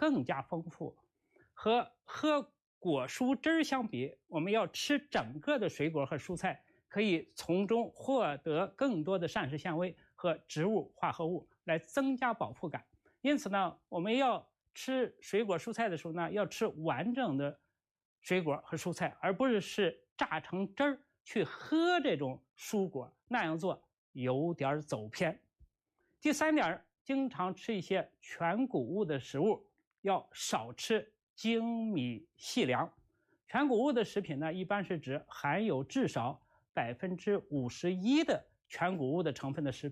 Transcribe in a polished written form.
更加丰富。和喝果蔬汁儿相比，我们要吃整个的水果和蔬菜，可以从中获得更多的膳食纤维和植物化合物，来增加饱腹感。因此呢，我们要吃水果蔬菜的时候呢，要吃完整的水果和蔬菜，而不是榨成汁儿去喝这种蔬果，那样做有点走偏。第三点，经常吃一些全谷物的食物，要少吃精米细粮。全谷物的食品呢，一般是指含有至少51%的全谷物的成分的食品。